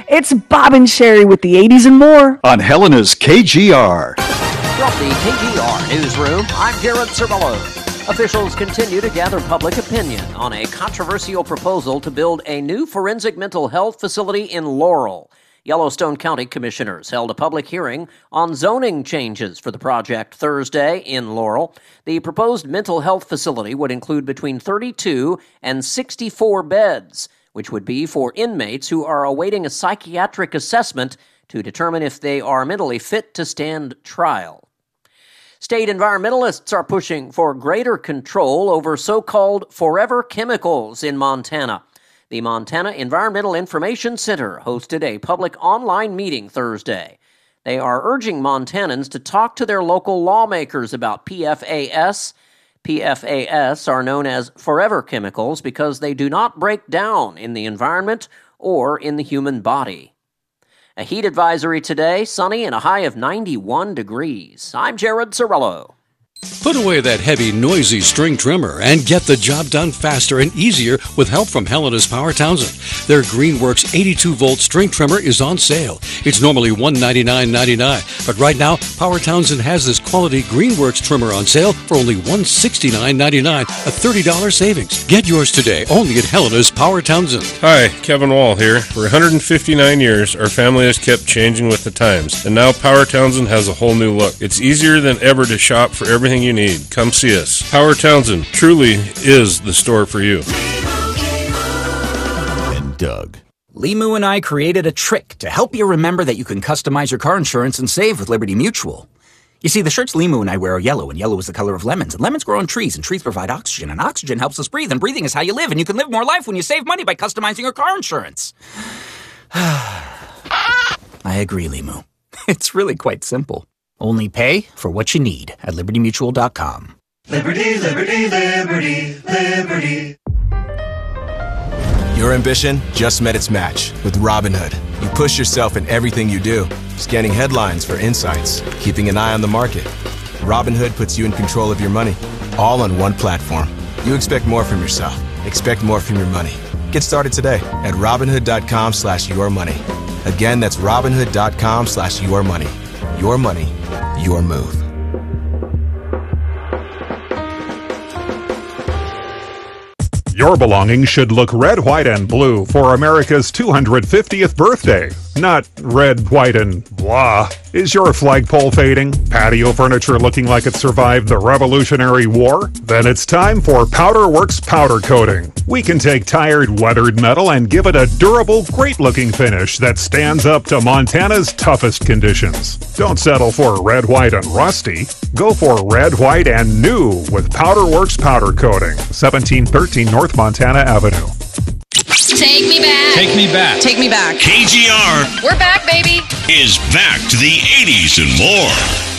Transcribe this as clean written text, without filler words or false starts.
It's Bob and Sherry with the 80s and more on Helena's KGR. From the KGR newsroom, I'm Jared Cervello. Officials continue to gather public opinion on a controversial proposal to build a new forensic mental health facility in Laurel. Yellowstone County commissioners held a public hearing on zoning changes for the project Thursday in Laurel. The proposed mental health facility would include between 32 and 64 beds, which would be for inmates who are awaiting a psychiatric assessment to determine if they are mentally fit to stand trial. State environmentalists are pushing for greater control over so-called forever chemicals in Montana. The Montana Environmental Information Center hosted a public online meeting Thursday. They are urging Montanans to talk to their local lawmakers about PFAS. PFAS are known as forever chemicals because they do not break down in the environment or in the human body. A heat advisory today, sunny and a high of 91 degrees. I'm Jared Cervello. Put away that heavy, noisy string trimmer and get the job done faster and easier with help from Helena's Power Townsend. Their Greenworks 82-volt string trimmer is on sale. It's normally $199.99, but right now, Power Townsend has this quality Greenworks trimmer on sale for only $169.99, a $30 savings. Get yours today, only at Helena's Power Townsend. Hi, Kevin Wall here. For 159 years, our family has kept changing with the times, and now Power Townsend has a whole new look. It's easier than ever to shop for everything you need. Come see us. Power Townsend truly is the store for you. And Doug. Limu and I created a trick to help you remember that you can customize your car insurance and save with Liberty Mutual. You see, the shirts Limu and I wear are yellow, and yellow is the color of lemons, and lemons grow on trees, and trees provide oxygen, and oxygen helps us breathe, and breathing is how you live, and you can live more life when you save money by customizing your car insurance. I agree, Limu. It's really quite simple. Only pay for what you need at LibertyMutual.com. Liberty, liberty, liberty, liberty. Your ambition just met its match with Robinhood. You push yourself in everything you do, scanning headlines for insights, keeping an eye on the market. Robinhood puts you in control of your money, all on one platform. You expect more from yourself. Expect more from your money. Get started today at Robinhood.com/yourmoney. Again, that's Robinhood.com/yourmoney. Your money, your move. Your belongings should look red, white, and blue for America's 250th birthday. Not red, white, and blah. Is your flagpole fading? Patio furniture looking like it survived the Revolutionary War? Then it's time for Powderworks powder coating. We can take tired, weathered metal and give it a durable, great-looking finish that stands up to Montana's toughest conditions. Don't settle for red, white, and rusty. Go for red, white, and new with Powderworks powder coating. 1713 North Montana Avenue. Take me back. Take me back. Take me back. KGR. We're back, baby. Is back to the 80s and more.